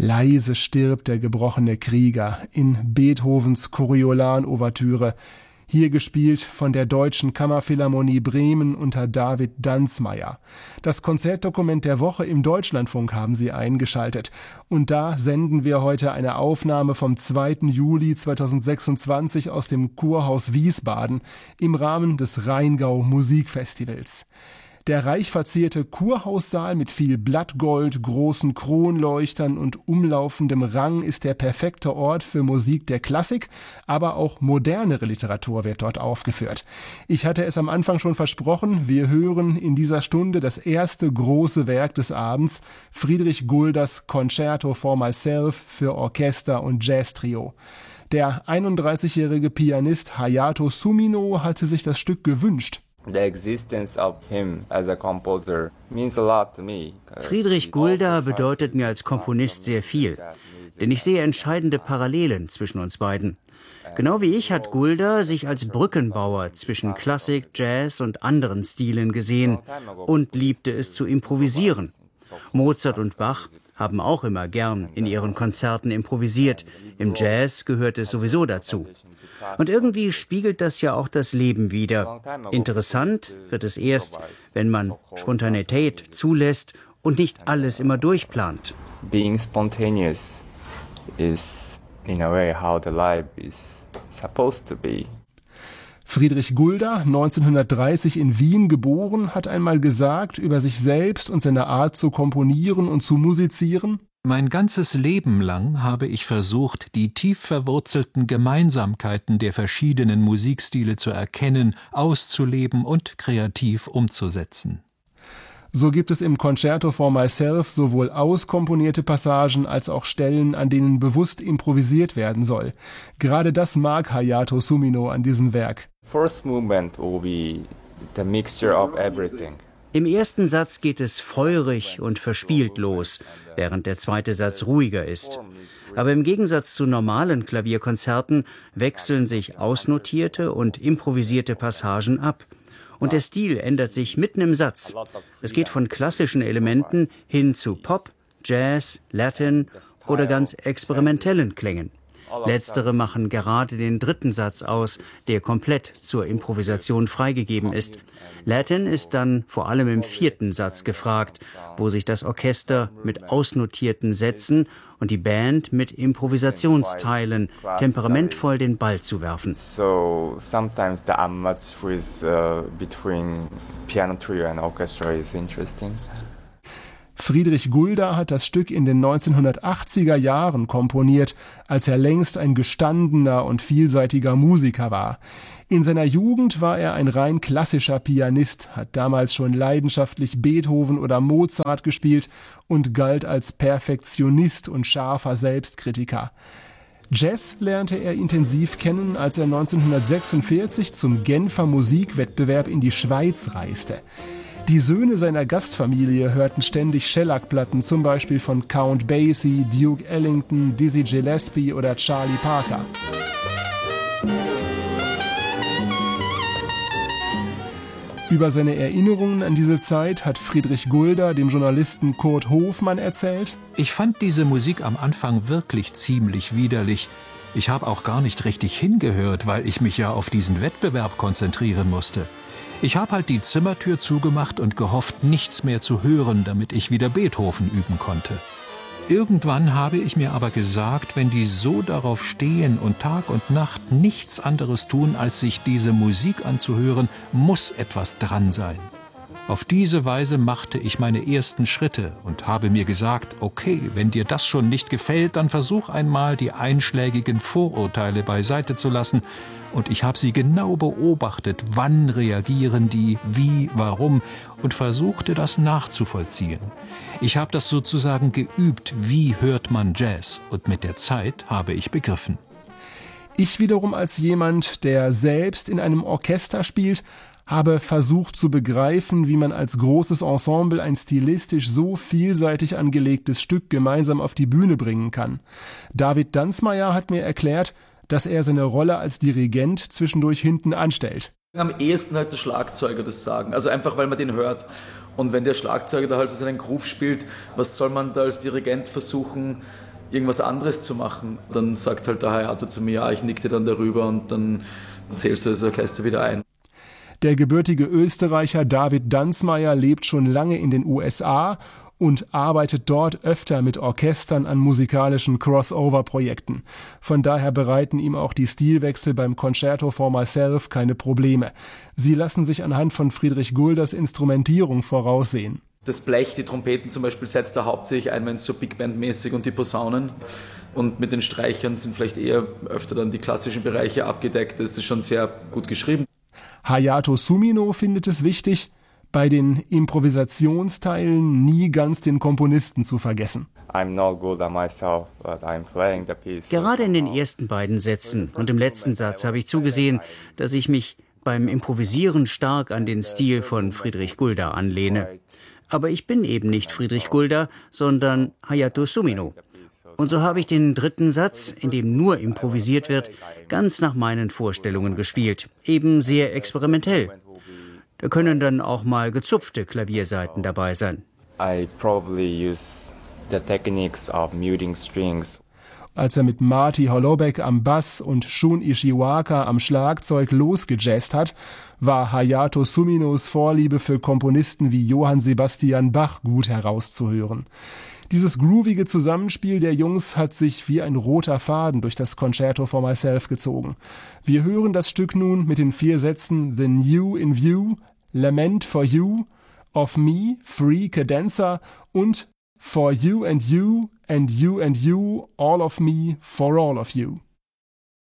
Leise stirbt der gebrochene Krieger in Beethovens Coriolan-Ouvertüre, hier gespielt von der Deutschen Kammerphilharmonie Bremen unter David Danzmaier. Das Konzertdokument der Woche im Deutschlandfunk haben Sie eingeschaltet. Und da senden wir heute eine Aufnahme vom 2. Juli 2026 aus dem Kurhaus Wiesbaden im Rahmen des Rheingau Musikfestivals. Der reich verzierte Kurhaussaal mit viel Blattgold, großen Kronleuchtern und umlaufendem Rang ist der perfekte Ort für Musik der Klassik, aber auch modernere Literatur wird dort aufgeführt. Ich hatte es am Anfang schon versprochen, wir hören in dieser Stunde das erste große Werk des Abends, Friedrich Gulders Concerto for Myself für Orchester und Jazztrio. Der 31-jährige Pianist Hayato Sumino hatte sich das Stück gewünscht. The existence of him as a composer means a lot to me. Friedrich Gulda bedeutet mir als Komponist sehr viel, denn ich sehe entscheidende Parallelen zwischen uns beiden. Genau wie ich hat Gulda sich als Brückenbauer zwischen Klassik, Jazz und anderen Stilen gesehen und liebte es zu improvisieren. Mozart und Bach haben auch immer gern in ihren Konzerten improvisiert. Im Jazz gehört es sowieso dazu. Und irgendwie spiegelt das ja auch das Leben wider. Interessant wird es erst, wenn man Spontanität zulässt und nicht alles immer durchplant. Being spontaneous is in a way how the life is supposed to be. Friedrich Gulda, 1930 in Wien geboren, hat einmal gesagt über sich selbst und seine Art zu komponieren und zu musizieren: Mein ganzes Leben lang habe ich versucht, die tief verwurzelten Gemeinsamkeiten der verschiedenen Musikstile zu erkennen, auszuleben und kreativ umzusetzen. So gibt es im Concerto for Myself sowohl auskomponierte Passagen als auch Stellen, an denen bewusst improvisiert werden soll. Gerade das mag Hayato Sumino an diesem Werk. First movement will be the mixture of everything. Im ersten Satz geht es feurig und verspielt los, während der zweite Satz ruhiger ist. Aber im Gegensatz zu normalen Klavierkonzerten wechseln sich ausnotierte und improvisierte Passagen ab. Und der Stil ändert sich mitten im Satz. Es geht von klassischen Elementen hin zu Pop, Jazz, Latin oder ganz experimentellen Klängen. Letztere machen gerade den dritten Satz aus, der komplett zur Improvisation freigegeben ist. Latin ist dann vor allem im vierten Satz gefragt, wo sich das Orchester mit ausnotierten Sätzen und die Band mit Improvisationsteilen temperamentvoll den Ball zu werfen. So sometimes the atmosphere between piano trio and orchestra is interesting. Friedrich Gulda hat das Stück in den 1980er Jahren komponiert, als er längst ein gestandener und vielseitiger Musiker war. In seiner Jugend war er ein rein klassischer Pianist, hat damals schon leidenschaftlich Beethoven oder Mozart gespielt und galt als Perfektionist und scharfer Selbstkritiker. Jazz lernte er intensiv kennen, als er 1946 zum Genfer Musikwettbewerb in die Schweiz reiste. Die Söhne seiner Gastfamilie hörten ständig Shellac-Platten, zum Beispiel von Count Basie, Duke Ellington, Dizzy Gillespie oder Charlie Parker. Über seine Erinnerungen an diese Zeit hat Friedrich Gulda dem Journalisten Kurt Hofmann erzählt: Ich fand diese Musik am Anfang wirklich ziemlich widerlich. Ich habe auch gar nicht richtig hingehört, weil ich mich ja auf diesen Wettbewerb konzentrieren musste. Ich habe halt die Zimmertür zugemacht und gehofft, nichts mehr zu hören, damit ich wieder Beethoven üben konnte. Irgendwann habe ich mir aber gesagt, wenn die so darauf stehen und Tag und Nacht nichts anderes tun, als sich diese Musik anzuhören, muss etwas dran sein. Auf diese Weise machte ich meine ersten Schritte und habe mir gesagt, okay, wenn dir das schon nicht gefällt, dann versuch einmal, die einschlägigen Vorurteile beiseite zu lassen. Und ich habe sie genau beobachtet, wann reagieren die, wie, warum, und versuchte das nachzuvollziehen. Ich habe das sozusagen geübt, wie hört man Jazz, und mit der Zeit habe ich begriffen. Ich wiederum als jemand, der selbst in einem Orchester spielt, habe versucht zu begreifen, wie man als großes Ensemble ein stilistisch so vielseitig angelegtes Stück gemeinsam auf die Bühne bringen kann. David Danzmaier hat mir erklärt, dass er seine Rolle als Dirigent zwischendurch hinten anstellt. Am ehesten halt der Schlagzeuger das sagen, also einfach, weil man den hört. Und wenn der Schlagzeuger da halt so seinen Groove spielt, was soll man da als Dirigent versuchen, irgendwas anderes zu machen. Dann sagt halt der Hayato zu mir, ja, ich nick dir dann darüber und dann zählst du das Orchester wieder ein. Der gebürtige Österreicher David Danzmeier lebt schon lange in den USA und arbeitet dort öfter mit Orchestern an musikalischen Crossover-Projekten. Von daher bereiten ihm auch die Stilwechsel beim Concerto for Myself keine Probleme. Sie lassen sich anhand von Friedrich Gulders Instrumentierung voraussehen. Das Blech, die Trompeten zum Beispiel, setzt er hauptsächlich ein, wenn es so Big Band-mäßig und die Posaunen. Und mit den Streichern sind vielleicht eher öfter dann die klassischen Bereiche abgedeckt. Das ist schon sehr gut geschrieben. Hayato Sumino findet es wichtig, bei den Improvisationsteilen nie ganz den Komponisten zu vergessen. Gerade in den ersten beiden Sätzen und im letzten Satz habe ich zugesehen, dass ich mich beim Improvisieren stark an den Stil von Friedrich Gulda anlehne. Aber ich bin eben nicht Friedrich Gulda, sondern Hayato Sumino. Und so habe ich den dritten Satz, in dem nur improvisiert wird, ganz nach meinen Vorstellungen gespielt, eben sehr experimentell. Da können dann auch mal gezupfte Klaviersaiten dabei sein. I probably use the techniques of muting strings. Als er mit Marty Holoubek am Bass und Shun Ishiwaka am Schlagzeug losgejazzt hat, war Hayato Suminos Vorliebe für Komponisten wie Johann Sebastian Bach gut herauszuhören. Dieses groovige Zusammenspiel der Jungs hat sich wie ein roter Faden durch das Concerto for Myself gezogen. Wir hören das Stück nun mit den 4 Sätzen The New in View, Lament for You, Of Me, Free Cadenza und For You and You, All of Me, For All of You.